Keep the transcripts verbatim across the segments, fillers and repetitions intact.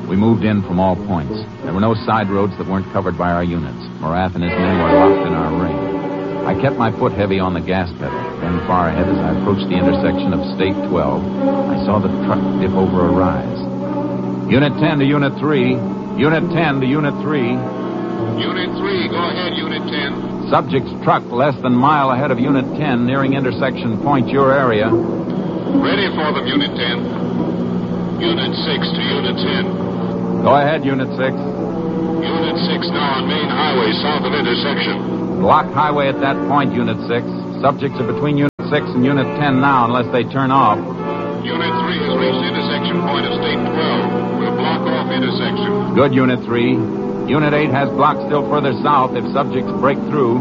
We moved in from all points. There were no side roads that weren't covered by our units. Morath and his men were locked in our ring. I kept my foot heavy on the gas pedal. Then far ahead, as I approached the intersection of State twelve, I saw the truck dip over a rise. Unit ten to Unit three. Unit ten to Unit three. Unit three, go ahead, Unit ten. Subject's truck less than a mile ahead of Unit ten, nearing intersection point, your area. Ready for them, Unit ten. Unit six to Unit ten. Go ahead, Unit six. Unit six now on main highway south of intersection. Block highway at that point, Unit six. Subjects are between Unit six and Unit ten now, unless they turn off. Unit three has reached intersection point of State twelve. We'll block off intersection. Good, Unit three. Unit eight has blocked still further south if subjects break through.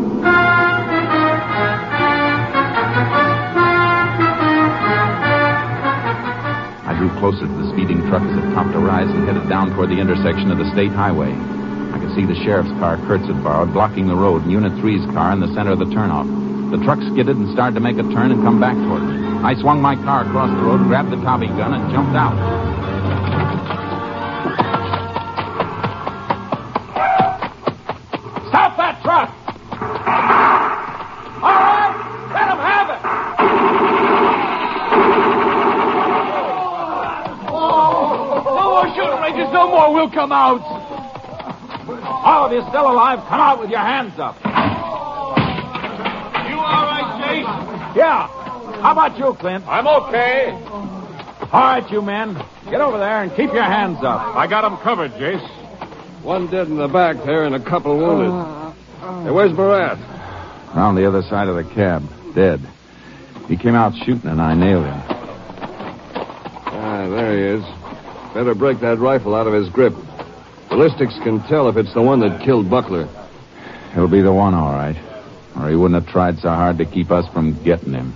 I drew closer to the speeding truck as it topped a rise and headed down toward the intersection of the state highway. I could see the sheriff's car Kurtz had borrowed blocking the road and Unit three's car in the center of the turnoff. The truck skidded and started to make a turn and come back toward me. I swung my car across the road, grabbed the Tommy gun, and jumped out. Stop that truck! All right, let him have it! Oh, no more shooting ranges, no more. We'll come out. All of you still alive, come out with your hands up. You all right, Jace? Yeah. How about you, Clint? I'm okay. All right, you men. Get over there and keep your hands up. I got him covered, Jace. One dead in the back there and a couple wounded. Hey, where's Barat? Around the other side of the cab, dead. He came out shooting and I nailed him. Ah, there he is. Better break that rifle out of his grip. Ballistics can tell if it's the one that killed Buckler. He'll be the one, all right. Or he wouldn't have tried so hard to keep us from getting him.